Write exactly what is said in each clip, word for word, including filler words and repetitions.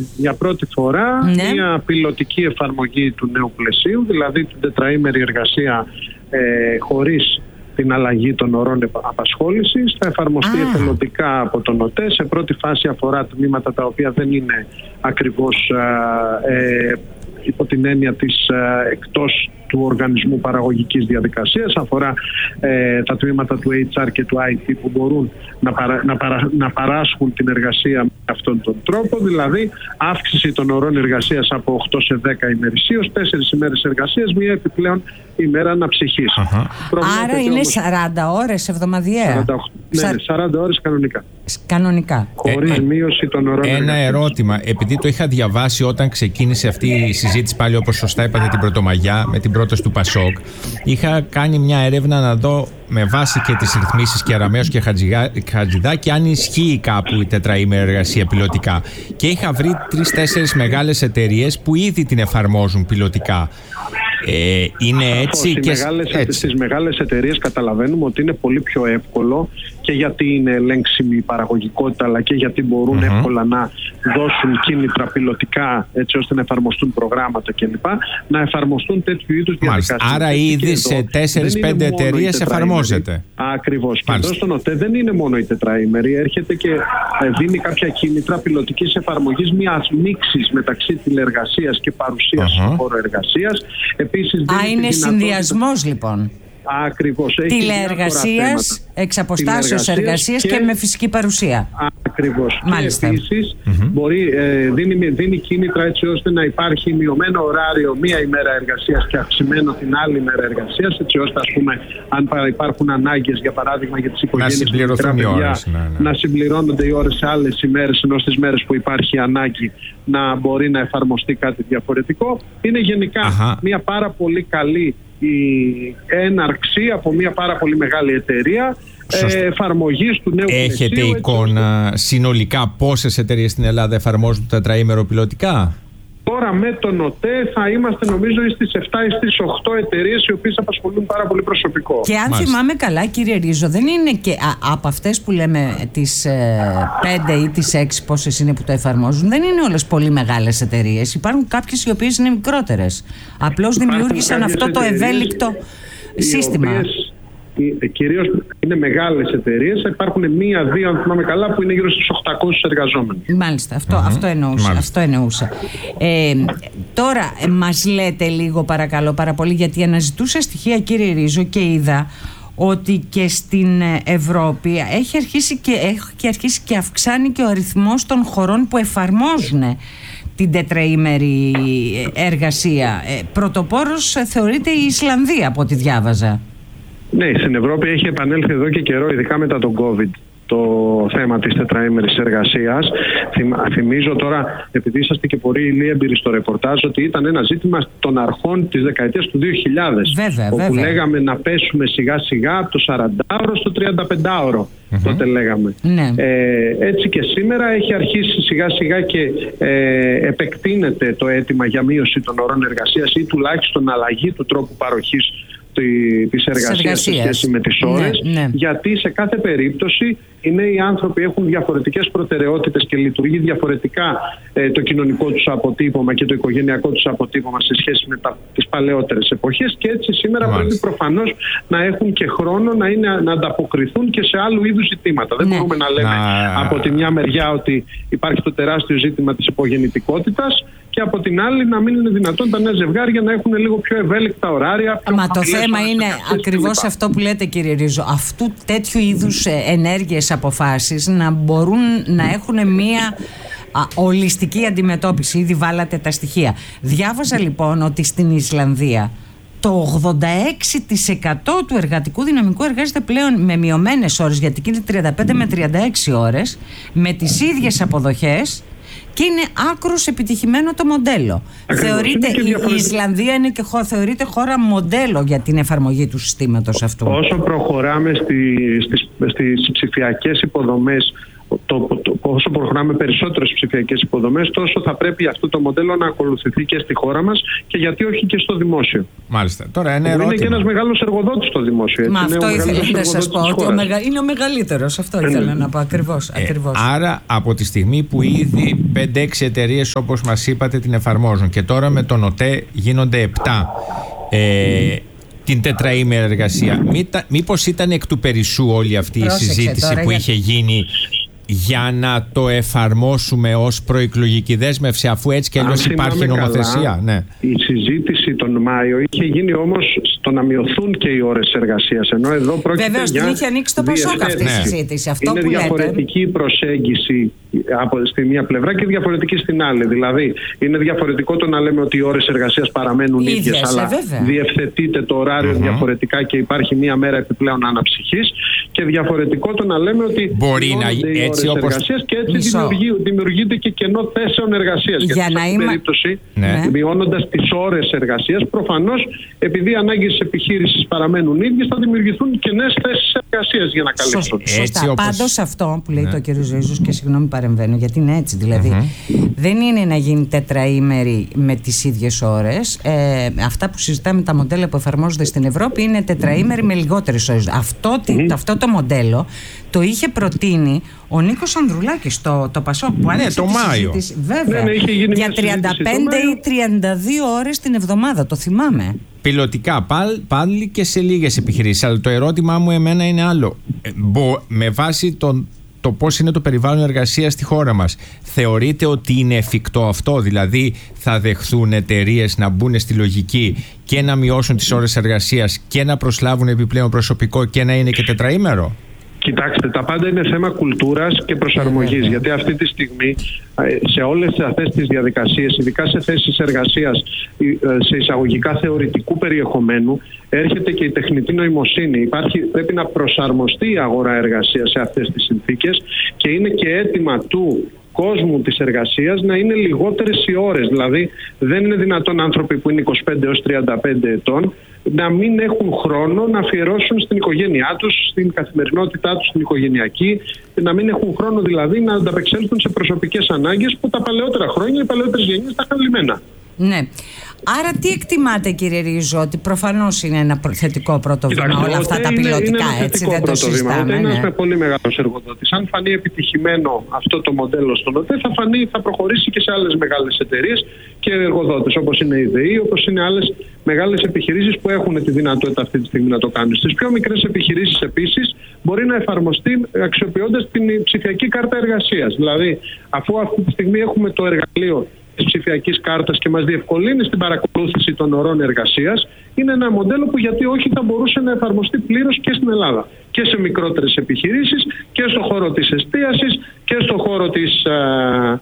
για πρώτη φορά ναι. μια πιλωτική εφαρμογή του νέου πλαισίου, δηλαδή την τετραήμερη εργασία ε, χωρίς την αλλαγή των ωρών απασχόλησης. Θα εφαρμοστεί ah. εθελοντικά από τον ΟΤΕ. Σε πρώτη φάση αφορά τμήματα τα οποία δεν είναι ακριβώς ε, υπό την έννοια της ε, εκτός του οργανισμού παραγωγικής διαδικασίας. Αφορά ε, τα τμήματα του έιτς αρ και του άι τι που μπορούν να, παρα, να, παρα, να παράσχουν την εργασία με αυτόν τον τρόπο, δηλαδή αύξηση των ωρών εργασίας από οκτώ σε δέκα ημερησίως, τέσσερις ημέρες εργασίας, μία επιπλέον ημέρα αναψυχής. Uh-huh. Άρα είναι όμως σαράντα ώρες εβδομαδιαία. σαράντα οκτώ, ναι, Σα... σαράντα ώρες κανονικά. Κανονικά. Χωρίς ε, μείωση των ωρών Ένα εργασίας. ερώτημα, επειδή το είχα διαβάσει όταν ξεκίνησε αυτή η συζήτηση, πάλι όπως σωστά είπατε την Πρωτομαγιά, με την πρόταση του Πασόκ, είχα κάνει μια έρευνα να δω με βάση και τις ρυθμίσεις και Αραμαίος και Χατζηδάκη αν ισχύει κάπου η τετραήμερη εργασία πιλωτικά. Και είχα βρει τρεις-τέσσερις μεγάλες εταιρείες που ήδη την εφαρμόζουν πιλωτικά. Ε, είναι έτσι και μεγάλες, έτσι. Στις μεγάλες εταιρείες καταλαβαίνουμε ότι είναι πολύ πιο εύκολο και γιατί είναι ελέγξιμη η παραγωγικότητα, αλλά και γιατί μπορούν mm-hmm. εύκολα να δώσουν κίνητρα πιλωτικά έτσι ώστε να εφαρμοστούν προγράμματα κλπ. Να εφαρμοστούν τέτοιου είδους διαδικασίες. Άρα ήδη σε τέσσερις πέντε εταιρείες εφαρμόζεται. Ακριβώς. Και εδώ στον ΟΤΕ δεν είναι μόνο η τετραήμερη, έρχεται και δίνει κάποια κίνητρα πιλωτικής εφαρμογής μιας μίξης μεταξύ τηλεργασίας και παρουσίας mm-hmm. στον χώρο εργασίας. Επίσης, Α, είναι συνδυασμός λοιπόν. Ακριβώς. Τηλεεργασίας, εξ αποστάσεως εργασίας και... και με φυσική παρουσία. Ακριβώς. Μάλιστα. Και επίσης mm-hmm. μπορεί, ε, δίνει, δίνει κίνητρα έτσι ώστε να υπάρχει μειωμένο ωράριο μία ημέρα εργασίας και αυξημένο την άλλη ημέρα εργασίας, έτσι ώστε ας πούμε αν υπάρχουν ανάγκες για παράδειγμα για τις οικογένειες να συμπληρωθούν οι ώρες, ναι, ναι. να συμπληρώνονται οι ώρες σε άλλες ημέρες, ενώ στις μέρες που υπάρχει ανάγκη να μπορεί να εφαρμοστεί κάτι διαφορετικό. Είναι γενικά Αχα. μια πάρα πολύ καλή η έναρξη από μια πάρα πολύ μεγάλη εταιρεία ε, εφαρμογής του νέου πλαισίου. Έχετε εικόνα ώστε... συνολικά πόσες εταιρείες στην Ελλάδα εφαρμόζουν το τετραήμερο πιλωτικά? Τώρα με τον ΟΤΕ θα είμαστε νομίζω στις επτά ή στις οκτώ εταιρείες οι οποίες απασχολούν πάρα πολύ προσωπικό. Και αν Μάλιστα. θυμάμαι καλά κύριε Ρίζο, δεν είναι και α, από αυτές που λέμε τις ε, πέντε ή τις έξι πόσες είναι που το εφαρμόζουν, δεν είναι όλες πολύ μεγάλες εταιρείες. Υπάρχουν κάποιες οι οποίες είναι μικρότερες. Απλώς δημιούργησαν αυτό το ευέλικτο σύστημα. Οποίες... Κυρίως είναι μεγάλες εταιρείες. Υπάρχουν μία-δύο, αν θυμάμαι καλά, που είναι γύρω στους οκτακόσιους εργαζόμενους. Μάλιστα, αυτό, mm-hmm. αυτό εννοούσα. Αυτό εννοούσα. Ε, τώρα, ε, μας λέτε λίγο, παρακαλώ, πάρα πολύ, γιατί αναζητούσα στοιχεία, κύριε Ρίζο, και είδα ότι και στην Ευρώπη έχει αρχίσει και, έχει αρχίσει και αυξάνει και ο αριθμός των χωρών που εφαρμόζουν την τετραήμερη εργασία. Ε, πρωτοπόρος θεωρείται η Ισλανδία, από ό,τι διάβαζα. Ναι, στην Ευρώπη έχει επανέλθει εδώ και καιρό, ειδικά μετά τον COVID, το θέμα της τετραήμερης εργασίας. Θυμίζω τώρα, επειδή είσαστε και πολύ έμπειροι στο ρεπορτάζ, ότι ήταν ένα ζήτημα των αρχών της δεκαετίας του δύο χιλιάδες. Βέβαια, όπου βέβαια. λέγαμε να πέσουμε σιγά σιγά από το σαραντάωρο στο τριανταπεντάωρο. Mm-hmm. Τότε λέγαμε. Ναι. Ε, έτσι και σήμερα έχει αρχίσει σιγά σιγά και ε, επεκτείνεται το αίτημα για μείωση των ωρών εργασίας ή τουλάχιστον αλλαγή του τρόπου παροχής της εργασίας σε σχέση με τις ώρες, ναι, ναι. γιατί σε κάθε περίπτωση οι νέοι άνθρωποι έχουν διαφορετικές προτεραιότητες και λειτουργεί διαφορετικά ε, το κοινωνικό τους αποτύπωμα και το οικογενειακό τους αποτύπωμα σε σχέση με τα, τις παλαιότερες εποχές, και έτσι σήμερα Μάλιστα. πρέπει προφανώς να έχουν και χρόνο να, είναι, να ανταποκριθούν και σε άλλου είδους ζητήματα. Δεν ναι. μπορούμε να λέμε να... από τη μια μεριά ότι υπάρχει το τεράστιο ζήτημα της υπογεννητικότητας και από την άλλη να μην είναι δυνατόν τα νέα ζευγάρια να έχουν λίγο πιο ευέλικτα ωράρια. Μα το θέμα είναι ακριβώς αυτό που λέτε, κύριε Ρίζο. Αυτού τέτοιου είδους ενέργειες, αποφάσεις να μπορούν να έχουν μία α, ολιστική αντιμετώπιση. Ήδη βάλατε τα στοιχεία. Διάβαζα λοιπόν ότι στην Ισλανδία το ογδόντα έξι τοις εκατό του εργατικού δυναμικού εργάζεται πλέον με μειωμένες ώρες, γιατί είναι τριάντα πέντε με τριάντα έξι ώρες, με τις ίδιες αποδοχές. Και είναι άκρως επιτυχημένο το μοντέλο. Ακριβώς. Θεωρείται, η, η Ισλανδία είναι και χώρα, θεωρείται χώρα μοντέλο για την εφαρμογή του συστήματος αυτού. Όσο προχωράμε στη, στις, στις ψηφιακές υποδομές το, το, όσο προχωράμε περισσότερες ψηφιακές υποδομές, τόσο θα πρέπει αυτό το μοντέλο να ακολουθηθεί και στη χώρα μας και γιατί όχι και στο δημόσιο. Μάλιστα. Τώρα ένα είναι ερώτημα. και ένας μεγάλος εργοδότης στο δημόσιο. Έτσι. Μα είναι αυτό ήθελα να σας πω, ότι ο μεγα... είναι ο μεγαλύτερος. Αυτό ε, ήθελα να πω ακριβώς. Ε, ακριβώς. άρα από τη στιγμή που ήδη πέντε έξι εταιρείες, όπως μας είπατε, την εφαρμόζουν και τώρα με τον ΟΤΕ γίνονται επτά, ε, την τετραήμερη εργασία. Μήπως ήταν εκ του περισσού όλη αυτή Πρόσεξε, η συζήτηση που για... είχε γίνει για να το εφαρμόσουμε ως προεκλογική δέσμευση, αφού έτσι και αλλιώς υπάρχει νομοθεσία? Καλά, ναι. Η συζήτηση τον Μάιο είχε γίνει όμως στο να μειωθούν και οι ώρες εργασίας. Ενώ εδώ πρόκειται Βεβαίως, για... Βεβαίως, την είχε ανοίξει το Πασόκ αυτή η συζήτηση. Αυτό είναι που διαφορετική λέτε... προσέγγιση από στη μία πλευρά και διαφορετική στην άλλη. Δηλαδή, είναι διαφορετικό το να λέμε ότι οι ώρες εργασίας παραμένουν ίδιες, ίδιες αλλά βέβαια. διευθετείται το ωράριο mm-hmm. διαφορετικά και υπάρχει μία μέρα επιπλέον αναψυχής. Και διαφορετικό το να λέμε ότι μπορεί να έτσι όπως... εργασίας και έτσι δημιουργεί, δημιουργείται και κενό θέσεων εργασίας. Για γιατί να σε αυτήν την είμα... περίπτωση, ναι. μειώνοντας τις ώρες εργασίας, προφανώς επειδή οι ανάγκες της επιχείρησης παραμένουν ίδιες, θα δημιουργηθούν κενές θέσεις εργασίας για να καλύψουν. Σωστά. Όπως... Πάντως αυτό που λέει ναι. το κ. Ζέζος, και συγγνώμη παρεμβαίνω, γιατί είναι έτσι. Δηλαδή, mm-hmm. δεν είναι να γίνει τετραήμερη με τις ίδιες ώρες. Ε, αυτά που συζητάμε, τα μοντέλα που εφαρμόζονται στην Ευρώπη, είναι τετραήμερη με λιγότερες ώρες. Αυτό, mm-hmm. αυτό το μοντέλο το είχε προτείνει ο Νίκος Ανδρουλάκης, το, το Πασόκ, που ναι, το Μάιο. Βέβαια, ναι, ναι, για τριάντα πέντε ή τριάντα δύο ώρες την εβδομάδα, το θυμάμαι. Πιλωτικά πάλι και σε λίγες επιχειρήσεις. Αλλά το ερώτημά μου εμένα είναι άλλο. Ε, μπο, με βάση τον, το πώς είναι το περιβάλλον εργασίας στη χώρα μας, θεωρείτε ότι είναι εφικτό αυτό? Δηλαδή θα δεχθούν εταιρείες να μπουν στη λογική και να μειώσουν τις ώρες εργασίας και να προσλάβουν επιπλέον προσωπικό και να είναι και τετραήμερο? Κοιτάξτε, τα πάντα είναι θέμα κουλτούρας και προσαρμογής, γιατί αυτή τη στιγμή σε όλες αυτές τις διαδικασίες, ειδικά σε θέσεις εργασίας, σε εισαγωγικά θεωρητικού περιεχομένου, έρχεται και η τεχνητή νοημοσύνη. Υπάρχει, πρέπει να προσαρμοστεί η αγορά εργασίας σε αυτές τις συνθήκες και είναι και αίτημα του κόσμου της εργασίας να είναι λιγότερες οι ώρες. Δηλαδή δεν είναι δυνατόν άνθρωποι που είναι είκοσι πέντε έως τριάντα πέντε ετών να μην έχουν χρόνο να αφιερώσουν στην οικογένειά τους, στην καθημερινότητά τους, στην οικογενειακή, να μην έχουν χρόνο δηλαδή να ανταπεξέλθουν σε προσωπικές ανάγκες που τα παλαιότερα χρόνια, οι παλαιότερες γενιές τα είχαν λυμμένα. Ναι. Άρα τι εκτιμάτε, κύριε Ρίζο, ότι προφανώς είναι ένα θετικό πρώτο βήμα? Κοιτάξτε, όλα αυτά τα είναι, πιλωτικά, είναι έτσι δεν το συζητάμε? Είναι ναι. ένας πολύ μεγάλος εργοδότης. Αν φανεί επιτυχημένο αυτό το μοντέλο στον ΟΤΕ, θα, φανεί, θα προχωρήσει και σε άλλες μεγάλες εταιρείες και εργοδότες, όπως είναι η ΔΕΗ, όπως είναι άλλες μεγάλες επιχειρήσεις που έχουν τη δυνατότητα αυτή τη στιγμή να το κάνουν. Στις πιο μικρές επιχειρήσεις επίσης μπορεί να εφαρμοστεί αξιοποιώντας την ψηφιακή κάρτα εργασίας. Δηλαδή, αφού αυτή τη στιγμή έχουμε το εργαλείο της ψηφιακής κάρτας και μας διευκολύνει στην παρακολούθηση των ωρών εργασίας, είναι ένα μοντέλο που γιατί όχι θα μπορούσε να εφαρμοστεί πλήρως και στην Ελλάδα. Και σε μικρότερες επιχειρήσεις και στον χώρο της εστίασης και στον χώρο της, α,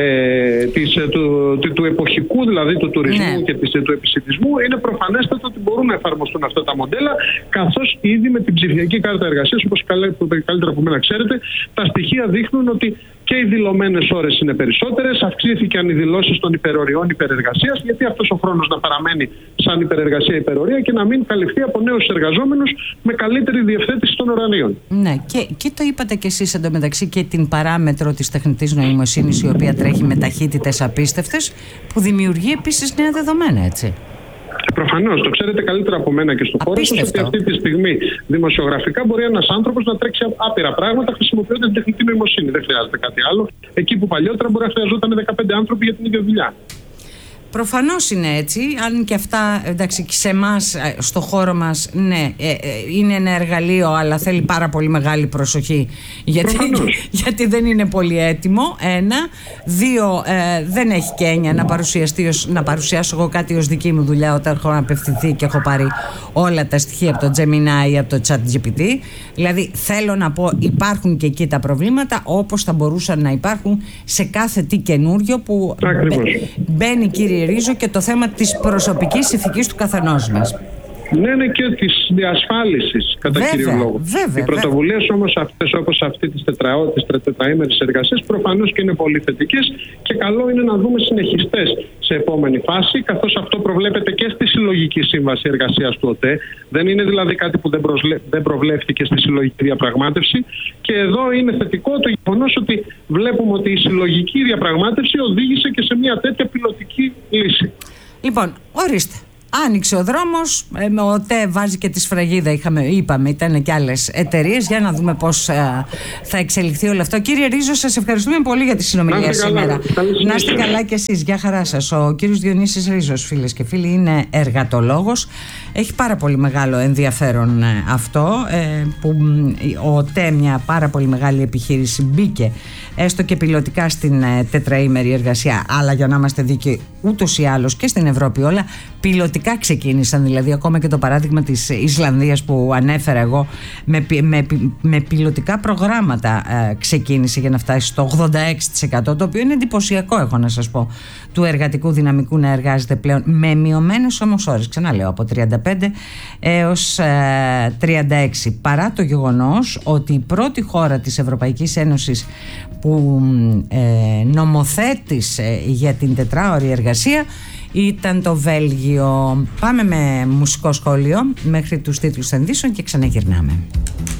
ε, της, του, του, του εποχικού, δηλαδή του τουρισμού ναι. και της, του επισιτισμού. Είναι προφανέστατο ότι μπορούν να εφαρμοστούν αυτά τα μοντέλα, καθώς ήδη με την ψηφιακή κάρτα εργασίας, όπως καλύτερα από μένα ξέρετε, τα στοιχεία δείχνουν ότι και οι δηλωμένες ώρες είναι περισσότερες, αυξήθηκαν οι δηλώσεις των υπεροριών υπερεργασίας, γιατί αυτός ο χρόνος να παραμένει σαν υπερεργασία υπερορία και να μην καλυφθεί από νέους εργαζόμενους με καλύτερη διευθέτηση των ωραρίων. Ναι, και, και το είπατε κι εσείς εντωμεταξύ και την παράμετρο της τεχνητής νοημοσύνης, η οποία τρέχει με ταχύτητες απίστευτες, που δημιουργεί επίσης νέα δεδομένα, έτσι. Προφανώς, το ξέρετε καλύτερα από μένα και στο χώρο σας, ότι αυτή τη στιγμή δημοσιογραφικά μπορεί ένας άνθρωπος να τρέξει άπειρα πράγματα χρησιμοποιώντας την τεχνητή νοημοσύνη. Δεν χρειάζεται κάτι άλλο. Εκεί που παλιότερα μπορεί να χρειαζόταν δεκαπέντε άνθρωποι για την ίδια δουλειά. Προφανώς είναι έτσι, αν και αυτά, εντάξει, σε εμάς, στο χώρο μας, ναι, ε, ε, είναι ένα εργαλείο, αλλά θέλει πάρα πολύ μεγάλη προσοχή, γιατί, γιατί δεν είναι πολύ έτοιμο, ένα. Δύο, ε, δεν έχει και έννοια να, ως, να παρουσιάσω εγώ κάτι ως δική μου δουλειά όταν έχω απευθυνθεί και έχω πάρει όλα τα στοιχεία από το Gemini ή από το ChatGPT. Δηλαδή, θέλω να πω, υπάρχουν και εκεί τα προβλήματα, όπως θα μπορούσαν να υπάρχουν σε κάθε τι καινούριο που μπαίνει, κύριε Ρίζο, και το θέμα της προσωπικής ηθικής του καθενός μας. Ναι, ναι, και της διασφάλισης κατά κύριο λόγο. Βέβαια, οι πρωτοβουλίες όμως αυτές, όπως αυτή της τετραήμερης εργασίας, προφανώς και είναι πολύ θετικές και καλό είναι να δούμε συνεχιστές σε επόμενη φάση, καθώς αυτό προβλέπεται και στη Συλλογική Σύμβαση Εργασίας του ΟΤΕ. Δεν είναι δηλαδή κάτι που δεν, προσλε... δεν προβλέφθηκε στη συλλογική διαπραγμάτευση. Και εδώ είναι θετικό το γεγονός ότι βλέπουμε ότι η συλλογική διαπραγμάτευση οδήγησε και σε μια τέτοια πιλωτική λύση. Λοιπόν, ορίστε. Άνοιξε ο δρόμος, ε, ο ΤΕ βάζει και τη σφραγίδα, είχαμε, είπαμε, ήταν και άλλες εταιρείες. Για να δούμε πώς ε, θα εξελιχθεί όλο αυτό. Κύριε Ρίζο, σας ευχαριστούμε πολύ για τη συνομιλία σήμερα. Να είστε καλά κι εσείς. Γεια χαρά σας. Ο κύριος Διονύσης Ρίζος, φίλες και φίλοι, είναι εργατολόγος. Έχει πάρα πολύ μεγάλο ενδιαφέρον ε, αυτό ε, που ο ΤΕ, μια πάρα πολύ μεγάλη επιχείρηση, μπήκε έστω και πιλωτικά στην ε, τετραήμερη εργασία. Αλλά για να είμαστε δίκαιοι, ούτως ή άλλως και στην Ευρώπη όλα πιλωτικά ξεκίνησαν. Δηλαδή, ακόμα και το παράδειγμα της Ισλανδίας που ανέφερα εγώ, με, με, με πιλωτικά προγράμματα ε, ξεκίνησε για να φτάσει στο ογδόντα έξι τοις εκατό, το οποίο είναι εντυπωσιακό, έχω να σας πω, του εργατικού δυναμικού να εργάζεται πλέον με μειωμένες όμως ώρες. Ξαναλέω, από τριάντα πέντε έως ε, τριάντα έξι. Παρά το γεγονός ότι η πρώτη χώρα της Ευρωπαϊκής Ένωσης που ε, νομοθέτησε για την τετράωρη εργασία ήταν το Βέλγιο. Πάμε με μουσικό σχόλιο μέχρι τους τίτλους των ειδήσεων και ξαναγυρνάμε.